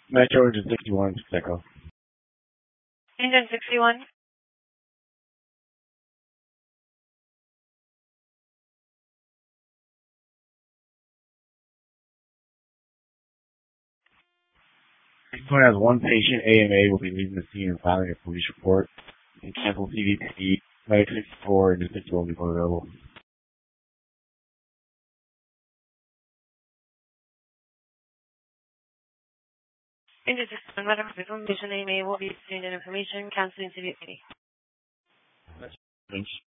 Metro Engine 61, Echo. Engine 61. This point has one patient. AMA will be leaving the scene and filing a police report. And cancel CVP. Medic 64 and 60 will be available. Engine 61, medical information. AMA will be sending information. Canceling CVP. Thanks.